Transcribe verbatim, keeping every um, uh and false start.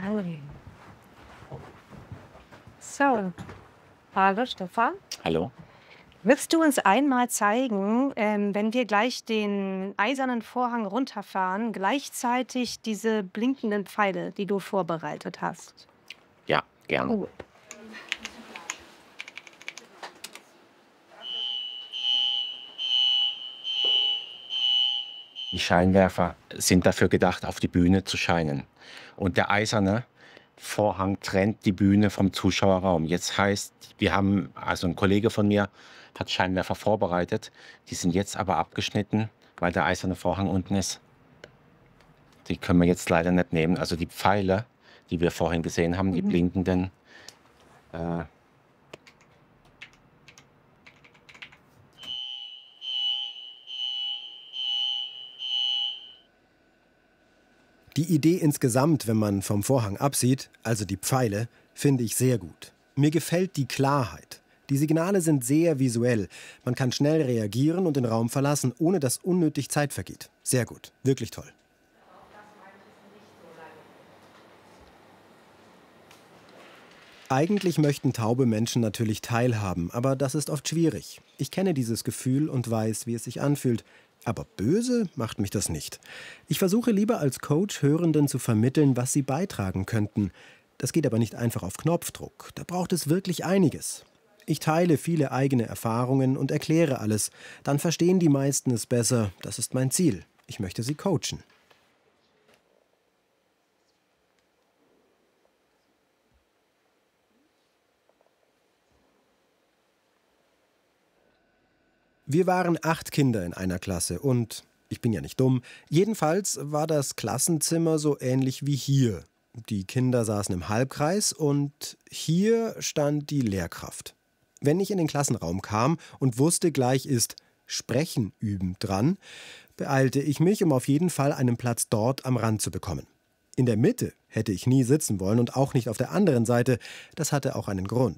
So, hallo Stefan. Hallo? Willst du uns einmal zeigen, ähm, wenn wir gleich den eisernen Vorhang runterfahren, gleichzeitig diese blinkenden Pfeile, die du vorbereitet hast? Ja, gerne. Cool. Die Scheinwerfer sind dafür gedacht, auf die Bühne zu scheinen. Und der eiserne Vorhang trennt die Bühne vom Zuschauerraum. Jetzt heißt, wir haben, also ein Kollege von mir hat Scheinwerfer vorbereitet. Die sind jetzt aber abgeschnitten, weil der eiserne Vorhang unten ist. Die können wir jetzt leider nicht nehmen. Also die Pfeile, die wir vorhin gesehen haben, die Mhm. blinkenden, äh, Die Idee insgesamt, wenn man vom Vorhang absieht, also die Pfeile, finde ich sehr gut. Mir gefällt die Klarheit. Die Signale sind sehr visuell. Man kann schnell reagieren und den Raum verlassen, ohne dass unnötig Zeit vergeht. Sehr gut, wirklich toll. Eigentlich möchten taube Menschen natürlich teilhaben, aber das ist oft schwierig. Ich kenne dieses Gefühl und weiß, wie es sich anfühlt. Aber böse macht mich das nicht. Ich versuche lieber als Coach Hörenden zu vermitteln, was sie beitragen könnten. Das geht aber nicht einfach auf Knopfdruck. Da braucht es wirklich einiges. Ich teile viele eigene Erfahrungen und erkläre alles. Dann verstehen die meisten es besser. Das ist mein Ziel. Ich möchte sie coachen. Wir waren acht Kinder in einer Klasse und, ich bin ja nicht dumm, jedenfalls war das Klassenzimmer so ähnlich wie hier. Die Kinder saßen im Halbkreis und hier stand die Lehrkraft. Wenn ich in den Klassenraum kam und wusste, gleich ist Sprechen üben dran, beeilte ich mich, um auf jeden Fall einen Platz dort am Rand zu bekommen. In der Mitte hätte ich nie sitzen wollen und auch nicht auf der anderen Seite. Das hatte auch einen Grund.